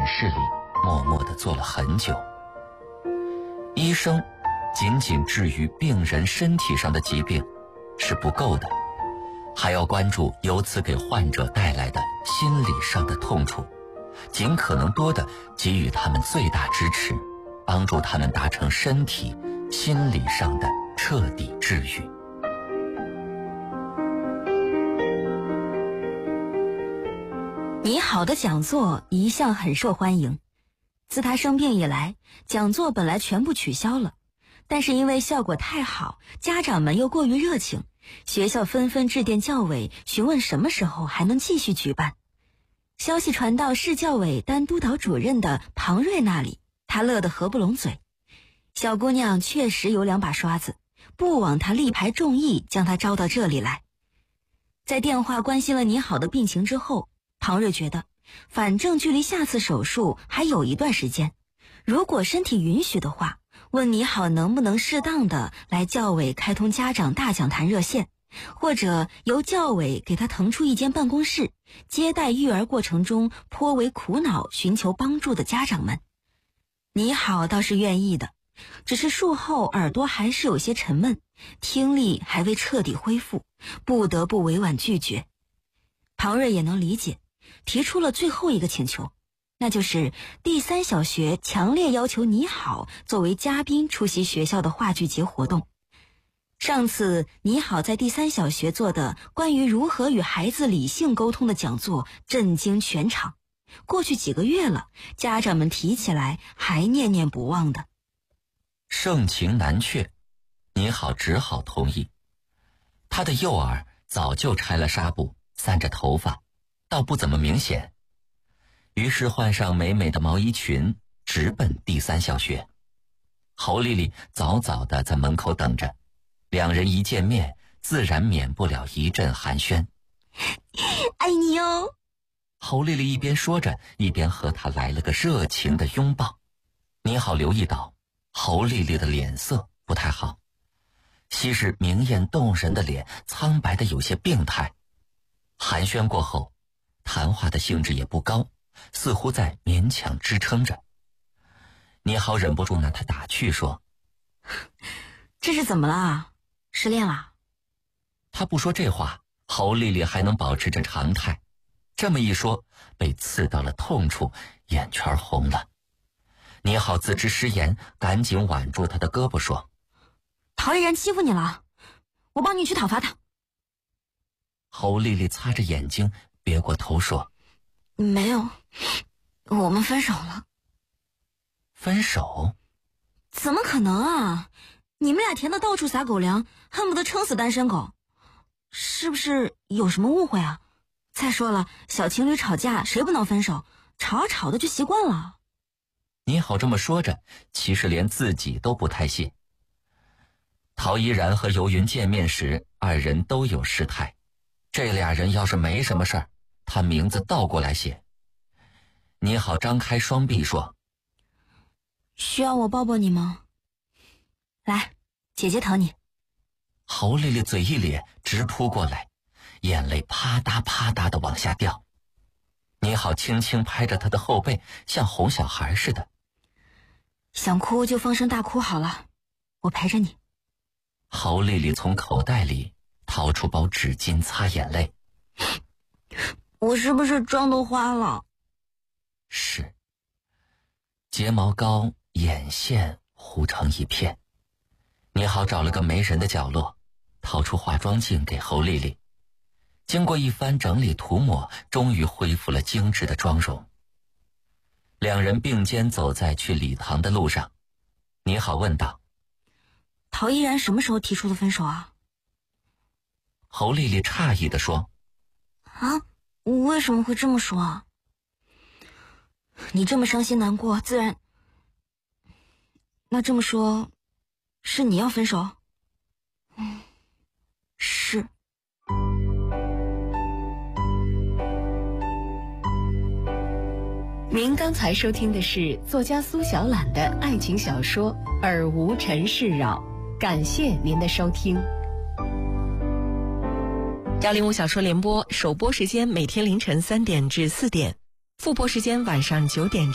室里默默地坐了很久。医生仅仅治愈病人身体上的疾病是不够的，还要关注由此给患者带来的心理上的痛楚，尽可能多地给予他们最大支持，帮助他们达成身体、心理上的彻底治愈。 你好的讲座一向很受欢迎，自他生病以来，讲座本来全部取消了，但是因为效果太好，家长们又过于热情，学校纷纷致电教委询问什么时候还能继续举办。消息传到市教委担督导主任的庞瑞那里，他乐得合不拢嘴。小姑娘确实有2把刷子，不枉他力排众议将她招到这里来。在电话关心了你好的病情之后，庞瑞觉得反正距离下次手术还有一段时间，如果身体允许的话，问你好能不能适当的来教委开通家长大讲坛热线，或者由教委给他腾出一间办公室，接待育儿过程中颇为苦恼寻求帮助的家长们。你好倒是愿意的，只是术后耳朵还是有些沉闷，听力还未彻底恢复，不得不委婉拒绝。庞瑞也能理解，提出了最后一个请求，那就是第3小学强烈要求你好作为嘉宾出席学校的话剧节活动。上次你好在第3小学做的关于如何与孩子理性沟通的讲座震惊全场，过去几个月了，家长们提起来还念念不忘的。 盛情难却，你好只好同意。他的右耳早就拆了纱布，散着头发，倒不怎么明显。于是换上美美的毛衣裙，直奔第3小学。侯丽丽早早地在门口等着，两人一见面，自然免不了一阵寒暄。 爱你哦！ 侯丽丽一边说着，一边和他来了个热情的拥抱。你好留意到侯丽丽的脸色不太好，昔日明艳动人的脸苍白的有些病态。寒暄过后，谈话的兴致也不高，似乎在勉强支撑着。你好忍不住拿他打趣说： 这是怎么了？失恋了？ 他不说这话，侯丽丽还能保持着常态，这么一说，被刺到了痛处，眼圈红了。你好自知失言，赶紧挽住他的胳膊说： 陶依然欺负你了，我帮你去讨伐他。 侯丽丽擦着眼睛别过头说： 没有，我们分手了。 分手？ 怎么可能啊，你们俩甜得到处撒狗粮，恨不得撑死单身狗，是不是有什么误会啊？再说了，小情侣吵架谁不能分手，吵啊吵的就习惯了。 你好这么说着，其实连自己都不太信。陶依然和游云见面时，二人都有失态，这俩人要是没什么事儿，他名字倒过来写。你好张开双臂说： 需要我抱抱你吗？来，姐姐疼你。 侯丽丽嘴一咧，直扑过来，眼泪啪嗒啪嗒的往下掉。你好轻轻拍着她的后背，像哄小孩似的。 想哭就放声大哭好了，我陪着你。 侯丽丽从口袋里掏出包纸巾擦眼泪。 我是不是妆都花了？ 是。睫毛膏、眼线糊成一片。你好找了个没人的角落，掏出化妆镜给侯丽丽。经过一番整理涂抹，终于恢复了精致的妆容。两人并肩走在去礼堂的路上。你好问道： 陶依然什么时候提出的分手啊？ 侯丽丽诧异地说： 啊，为什么会这么说啊？你这么伤心难过，自然……那这么说，是你要分手？是。 您刚才收听的是作家苏小懒的爱情小说《耳无尘世扰》，感谢您的收听。105小说联播首播时间每天凌晨3点至4点，复播时间晚上9点。